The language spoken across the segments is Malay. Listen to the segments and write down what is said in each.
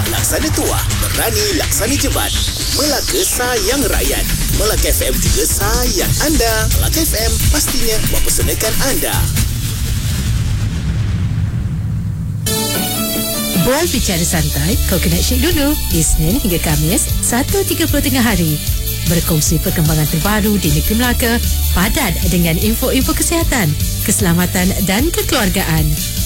laksana tuah, berani laksana jebat. Melaka sayang rakyat. Melaka FM juga sayang anda. Melaka FM, pastinya mempersembahkan anda. Bual bicara santai, kau kena syek dulu. Isnin hingga Khamis, 1.30 tengah hari. Berkongsi perkembangan terbaru di negeri Melaka, padat dengan info-info kesihatan, keselamatan dan kekeluargaan.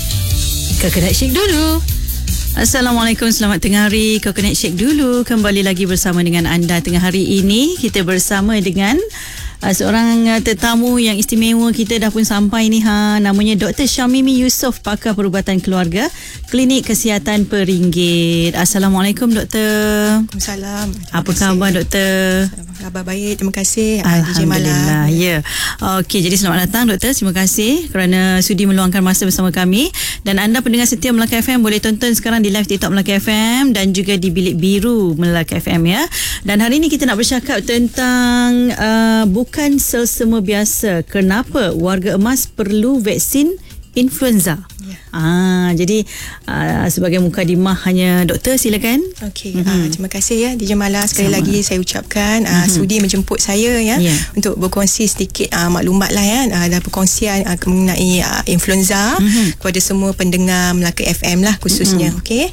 Kau kena syek dulu. Assalamualaikum, selamat tengah hari. Kau kena syek dulu. Kembali lagi bersama dengan anda tengah hari ini. Kita bersama dengan seorang tetamu yang istimewa. Kita dah pun sampai ni namanya Dr. Syamimi Yusof, pakar perubatan keluarga, Klinik Kesihatan Peringgit. Assalamualaikum Doktor. Waalaikumsalam. Apa khabar Doktor? Khabar baik, terima kasih. Alhamdulillah. Ya. Okey, jadi selamat datang Doktor. Terima kasih kerana sudi meluangkan masa bersama kami. Dan anda pendengar setia Melaka FM boleh tonton sekarang di live TikTok Melaka FM dan juga di Bilik Biru Melaka FM ya. Dan hari ini kita nak bercakap tentang bukan selsema biasa. Kenapa warga emas perlu vaksin influenza? Ya. Jadi sebagai mukadimah hanya doktor, silakan. Okey, terima kasih ya DJ Mala, sekali lagi saya ucapkan sudi menjemput saya ya, untuk berkongsi sedikit maklumat lah ya, dan perkongsian mengenai influenza kepada semua pendengar Melaka FM lah khususnya. Okey.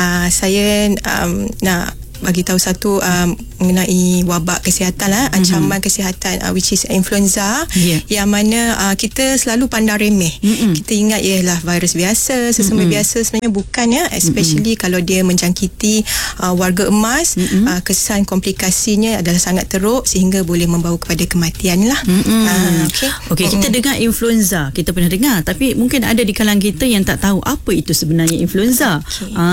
Saya nak bagi tahu satu mengenai wabak kesihatan lah, ancaman kesihatan which is influenza, yang mana kita selalu pandang remeh. Kita ingat ialah virus biasa, sesama biasa, sebenarnya bukan ya, especially kalau dia menjangkiti warga emas. Kesan komplikasinya adalah sangat teruk sehingga boleh membawa kepada kematian lah. Okey, kita dengar influenza, kita pernah dengar, tapi mungkin ada di kalangan kita yang tak tahu apa itu sebenarnya influenza.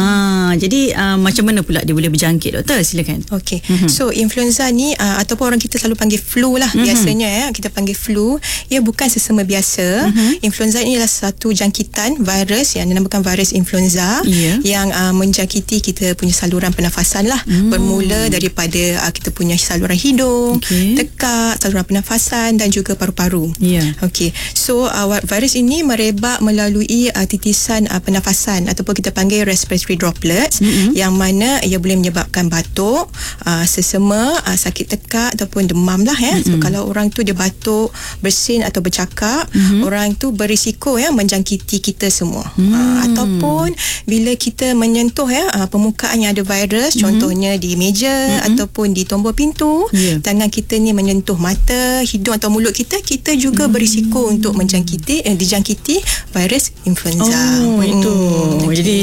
Jadi macam mana pula dia boleh berjangkit doktor, silakan. Okey. So influenza ni ataupun orang kita selalu panggil flu lah, biasanya ya, kita panggil flu. Ia bukan sesama biasa. Influenza ini adalah satu jangkitan virus yang dinamakan virus influenza, yang menjangkiti kita punya saluran pernafasan lah. Bermula daripada kita punya saluran hidung, tekak, saluran pernafasan dan juga paru-paru. Okey. So virus ini merebak melalui titisan pernafasan ataupun kita panggil respiratory droplets, yang mana ia boleh menyebabkan batuk, sesema, sakit tekak ataupun demam lah ya. So kalau orang tu dia batuk, bersin atau bercakap, orang tu berisiko ya menjangkiti kita semua. Ataupun bila kita menyentuh ya permukaan yang ada virus, contohnya di meja ataupun di tombol pintu, tangan kita ni menyentuh mata, hidung atau mulut kita, kita juga berisiko untuk dijangkiti virus influenza. Itu. Jadi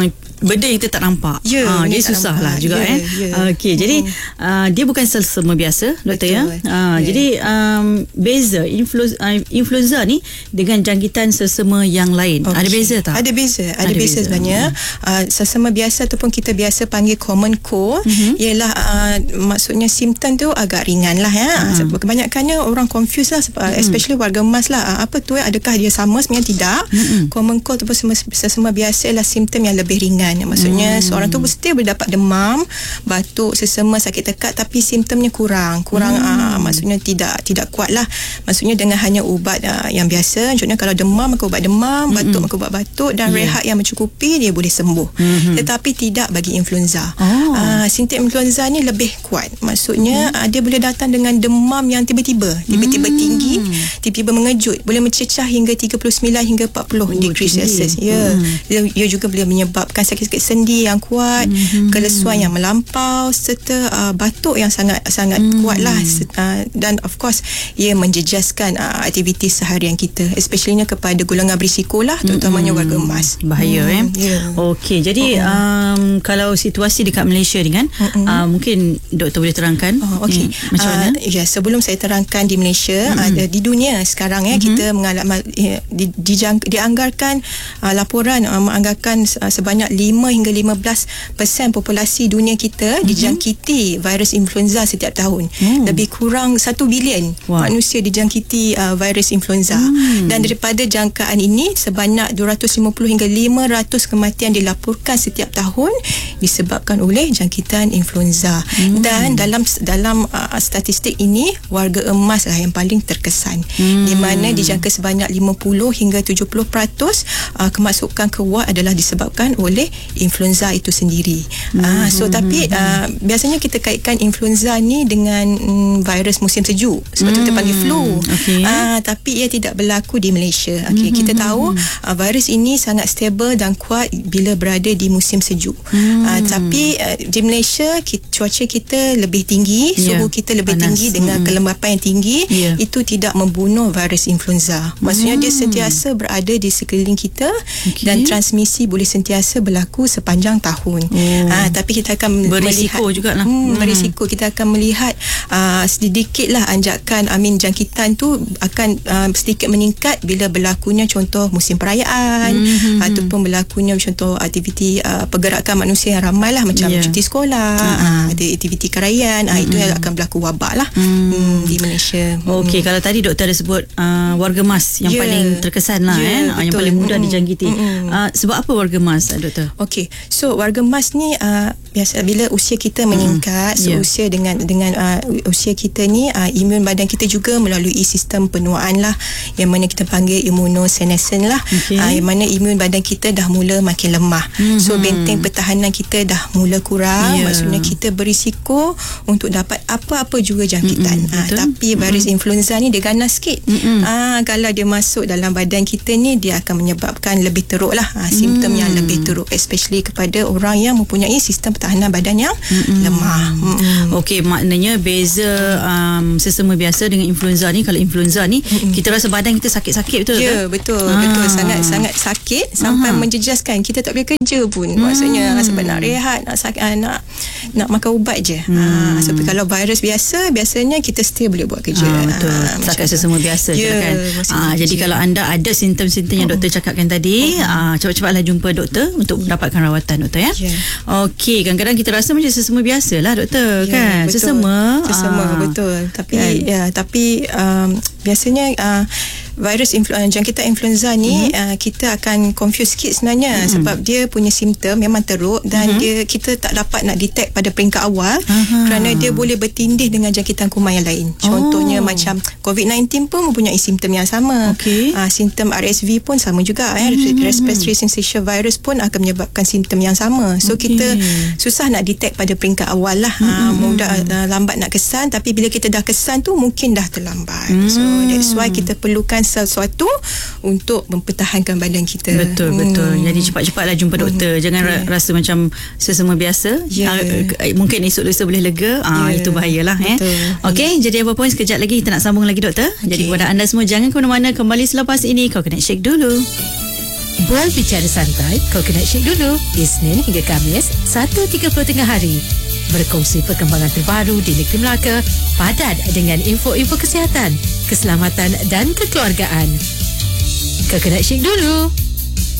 benda yang kita tak nampak. Jadi susah lah juga. Okey, jadi dia bukan selsema biasa doktor. Jadi beza influenza ni dengan jangkitan selsema yang lain. Ada beza tak? Ada beza sebenarnya. Selsema biasa ataupun kita biasa panggil common cold, ialah maksudnya simptom tu agak ringan lah ya. Kebanyakannya orang confuse lah, especially warga emas lah. Apa tu adakah dia sama? Sebenarnya tidak. Common cold ataupun selsema biasa ialah simptom yang lebih ringan. Maksudnya seorang tu mesti boleh dapat demam, batuk, sesema, sakit tekak, tapi simptomnya kurang maksudnya tidak kuat lah. Maksudnya dengan hanya ubat yang biasa, contohnya kalau demam maka ubat demam, batuk maka ubat batuk, dan rehat yang mencukupi, dia boleh sembuh. Tetapi tidak bagi influenza. Simptom influenza ni lebih kuat. Maksudnya dia boleh datang dengan demam yang tiba-tiba tinggi, tiba-tiba mengejut, boleh mencecah hingga 39 hingga 40 degree Celsius. Dia juga boleh menyebabkan sakit sendi yang kuat, kelesuan yang melampau, serta batuk yang sangat kuat lah. Dan of course ia menjejaskan aktiviti seharian kita, especially kepada golongan berisiko lah, terutamanya warga emas. Bahaya Okey, jadi kalau situasi dekat Malaysia ni kan, mungkin doktor boleh terangkan macam mana? Sebelum saya terangkan di Malaysia, di dunia sekarang kita mengalami dianggarkan laporan menganggarkan sebanyak 5 hingga 15% populasi dunia kita dijangkiti virus influenza setiap tahun. Lebih kurang 1 bilion manusia dijangkiti virus influenza. Dan daripada jangkaan ini, sebanyak 250 hingga 500 kematian dilaporkan setiap tahun disebabkan oleh jangkitan influenza. Dan dalam statistik ini, warga emas lah yang paling terkesan, di mana dijangka sebanyak 50 hingga 70% kemasukan ke ward adalah disebabkan oleh influenza itu sendiri. Tapi biasanya kita kaitkan influenza ni dengan virus musim sejuk, sebab tu kita panggil flu. Tapi ia tidak berlaku di Malaysia. Kita tahu virus ini sangat stabil dan kuat bila berada di musim sejuk. Tapi di Malaysia cuaca kita lebih tinggi, suhu kita lebih tinggi dengan kelembapan yang tinggi, itu tidak membunuh virus influenza. Maksudnya dia sentiasa berada di sekeliling kita, dan transmisi boleh sentiasa berlaku sepanjang tahun. Tapi kita akan berisiko jugalah. Berisiko. Kita akan melihat sedikitlah anjakan jangkitan tu akan sedikit meningkat bila berlakunya contoh musim perayaan, ataupun berlakunya contoh aktiviti pergerakan manusia yang ramai lah, macam cuti sekolah, ada aktiviti kerajaan, itu yang akan berlaku wabak lah di Malaysia. Okey, kalau tadi doktor ada sebut warga emas yang paling terkesan lah, yang paling mudah dijangkiti. Sebab apa warga emas, doktor? Okey, so warga emas ni biasa bila usia kita meningkat, seusia dengan usia kita ni, imun badan kita juga melalui sistem penuaan lah, yang mana kita panggil immunosenescence lah. Yang mana imun badan kita dah mula makin lemah. So benteng pertahanan kita dah mula kurang. Maksudnya kita berisiko untuk dapat apa-apa juga jangkitan. Tapi virus influenza ni dia ganas sikit. Kalau dia masuk dalam badan kita ni, dia akan menyebabkan lebih teruk lah, simptom yang lebih teruk, especially kepada orang yang mempunyai sistem pertahanan badan yang lemah. Okey, maknanya beza sesama biasa dengan influenza ni. Kalau influenza ni kita rasa badan kita sakit-sakit, betul? Betul. Sangat-sangat sakit sampai menjejaskan kita tak boleh kerja pun. Maksudnya sebab nak rehat, nak makan ubat je. Sebab kalau virus biasanya kita still boleh buat kerja. Betul. Setakat sesama biasa je kan. Jadi kalau anda ada simptom-simptom yang doktor cakapkan tadi, cepat-cepatlah jumpa doktor untuk dapatkan rawatan, doktor, ya. Okey, kadang-kadang kita rasa macam sesama biasa lah, doktor, kan? Betul. Sesama, betul. Tapi biasanya virus jangkitan influenza ni kita akan confuse sikit sebenarnya, sebab dia punya simptom memang teruk, dan kita tak dapat nak detect pada peringkat awal, kerana dia boleh bertindih dengan jangkitan kuman yang lain. Contohnya macam COVID-19 pun mempunyai simptom yang sama. Simptom RSV pun sama juga, respiratory syncytial virus pun akan menyebabkan simptom yang sama. So kita susah nak detect pada peringkat awal lah. Mudah lambat nak kesan, tapi bila kita dah kesan tu mungkin dah terlambat. So that's why kita perlukan sesuatu untuk mempertahankan badan kita. Betul. Jadi cepat-cepatlah jumpa doktor. Jangan rasa macam sesama biasa. Mungkin esok lusa boleh lega. Itu bahayalah. Okey, jadi apa pun sekejap lagi kita nak sambung lagi, doktor. Jadi kepada anda semua, jangan ke mana-mana, kembali selepas ini. Coconut Shake dulu. Bual bicara santai, Coconut Shake dulu. Isnin hingga Khamis 1.30 tengah hari. Berkongsi perkembangan terbaru di negeri Melaka, padat dengan info-info kesihatan, keselamatan dan kekeluargaan. Coconut Shake dulu.